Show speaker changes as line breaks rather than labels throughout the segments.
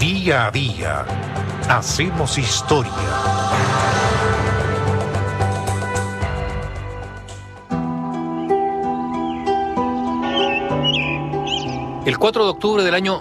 Día a día hacemos historia.
El 4 de octubre del año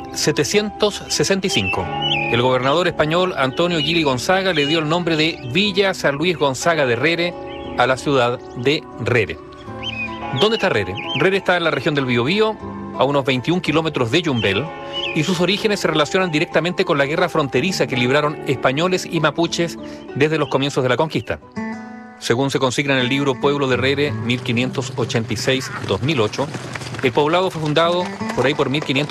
1765, el gobernador español Antonio Gil y Gonzaga le dio el nombre de Villa San Luis Gonzaga de Rere a la ciudad de Rere. ¿Dónde está Rere? Rere está en la región del Biobío, a unos 21 kilómetros de Yumbel, y sus orígenes se relacionan directamente con la guerra fronteriza que libraron españoles y mapuches desde los comienzos de la conquista. Según se consigna en el libro Pueblo de Rere, 1586-2008, el poblado fue fundado por ahí por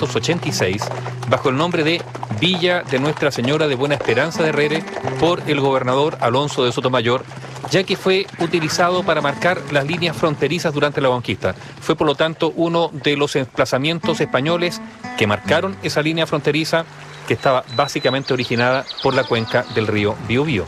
1586 bajo el nombre de Villa de Nuestra Señora de Buena Esperanza de Rere por el gobernador Alonso de Sotomayor, ya que fue utilizado para marcar las líneas fronterizas durante la conquista. Fue por lo tanto uno de los emplazamientos españoles que marcaron esa línea fronteriza que estaba básicamente originada por la cuenca del río Biobío.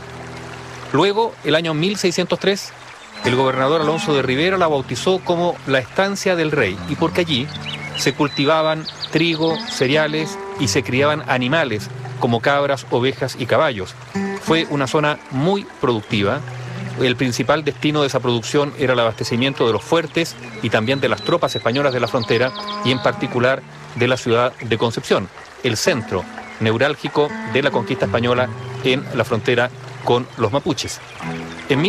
Luego, el año 1603, el gobernador Alonso de Rivera la bautizó como la Estancia del Rey, y porque allí se cultivaban trigo, cereales y se criaban animales como cabras, ovejas y caballos. Fue una zona muy productiva. El principal destino de esa producción era el abastecimiento de los fuertes y también de las tropas españolas de la frontera, y en particular de la ciudad de Concepción, el centro neurálgico de la conquista española en la frontera con los mapuches. En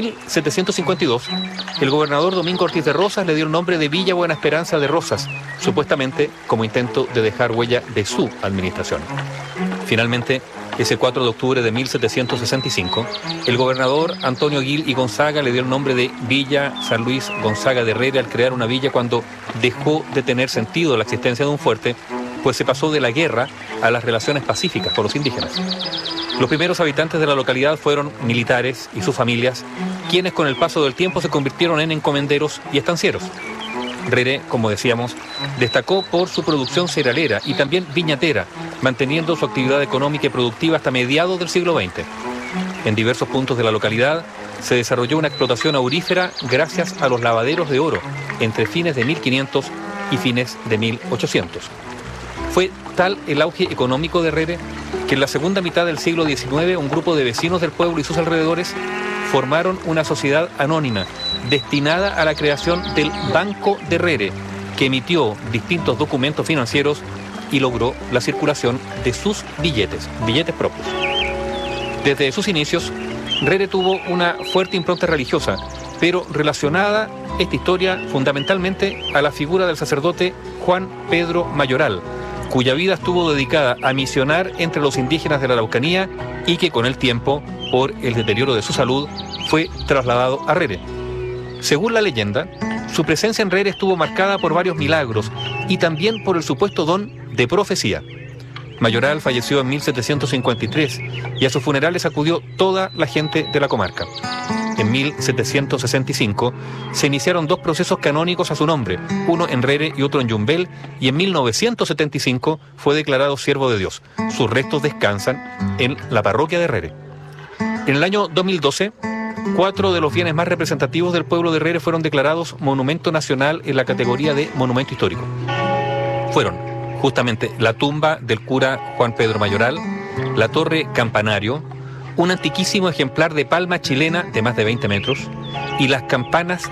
1752, el gobernador Domingo Ortiz de Rosas le dio el nombre de Villa Buena Esperanza de Rosas, supuestamente como intento de dejar huella de su administración. Finalmente, ese 4 de octubre de 1765, el gobernador Antonio Gil y Gonzaga le dio el nombre de Villa San Luis Gonzaga de Rere al crear una villa cuando dejó de tener sentido la existencia de un fuerte, pues se pasó de la guerra a las relaciones pacíficas con los indígenas. Los primeros habitantes de la localidad fueron militares y sus familias, quienes con el paso del tiempo se convirtieron en encomenderos y estancieros. Rere, como decíamos, destacó por su producción cerealera y también viñatera, manteniendo su actividad económica y productiva hasta mediados del siglo XX. En diversos puntos de la localidad se desarrolló una explotación aurífera gracias a los lavaderos de oro entre fines de 1500 y fines de 1800. Fue tal el auge económico de Rere que en la segunda mitad del siglo XIX un grupo de vecinos del pueblo y sus alrededores formaron una sociedad anónima destinada a la creación del Banco de Rere, que emitió distintos documentos financieros y logró la circulación de sus billetes propios. Desde sus inicios, Rere tuvo una fuerte impronta religiosa, pero relacionada esta historia fundamentalmente a la figura del sacerdote Juan Pedro Mayoral, cuya vida estuvo dedicada a misionar entre los indígenas de la Araucanía y que con el tiempo, por el deterioro de su salud, fue trasladado a Rere. Según la leyenda, su presencia en Rere estuvo marcada por varios milagros y también por el supuesto don de profecía. Mayoral falleció en 1753 y a sus funerales acudió toda la gente de la comarca. En 1765 se iniciaron dos procesos canónicos a su nombre, uno en Rere y otro en Yumbel, y en 1975 fue declarado siervo de Dios. Sus restos descansan en la parroquia de Rere. En el año 2012, 4 de los bienes más representativos del pueblo de Rere fueron declarados Monumento Nacional en la categoría de Monumento Histórico. Fueron justamente la tumba del cura Juan Pedro Mayoral, la torre campanario, un antiquísimo ejemplar de palma chilena de más de 20 metros y las campanas